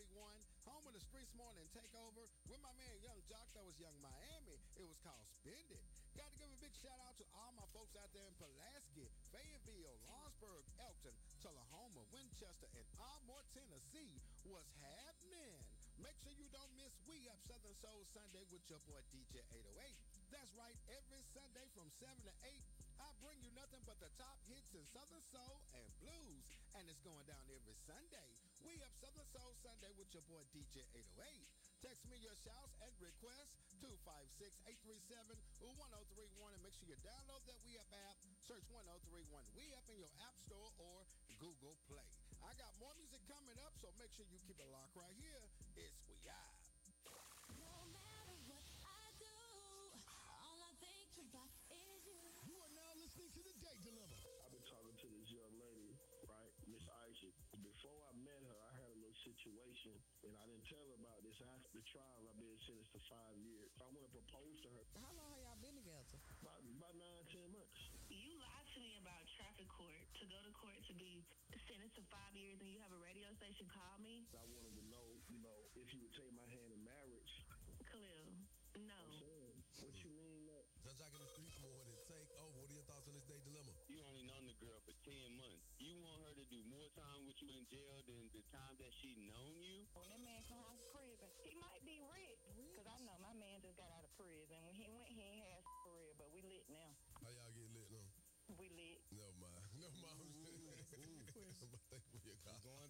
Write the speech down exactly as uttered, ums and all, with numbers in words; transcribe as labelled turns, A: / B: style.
A: three one, home of the Streets Morning Takeover with my man Young Jock. That was Young Miami. It was called Spend It. Got to give a big shout out to all my folks out there in Pulaski, Fayetteville, Lawrenceburg, Elkton, Tullahoma, Winchester, and Ardmore, Tennessee. What's happening? Make sure you don't miss We Up Southern Soul Sunday with your boy D J eight oh eight. That's right, every Sunday from seven to eight, I bring you nothing but the top hits in Southern Soul and Blues. And it's going down every Sunday. We Up Southern Soul Sunday with your boy D J eight oh eight. Text me your shouts and requests, two five six, eight three seven, one oh three one, and make sure you download that We Up app. Search one oh three one We Up in your App Store or Google Play. I got more music coming up, so make sure you keep it locked right here. It's We Up.
B: No matter what I do, all I think about is you.
C: You are now listening to The Date Dilemma.
D: I've been talking to this young lady, right, Miss Aisha. Before I met her, I had a little situation, and I didn't tell her about this. After the trial, I've been sentenced to five years. I want to propose to her.
E: How long have y'all been together?
D: About, about nine, ten months.
F: You lied to me about traffic court, to go to court to be sentenced to five years, and you have a radio station call me?
D: I wanted to know, you know, if you would take my hand in marriage.
F: Khalil, no.
D: I'm saying, what you mean that?
C: Young Jock in the Streets Morning Takeover. What are your thoughts on this Date Dilemma?
G: You only known the girl for ten months. You want her to do more time with you in jail than the time that she known you?
F: When that man come out of prison, he might be rich. Because I know my man just got out of prison. When he went, he ain't had for real, but we lit now.
C: How y'all get lit now?
F: We lit.
C: No, mind. No, mind. Thank you for your call.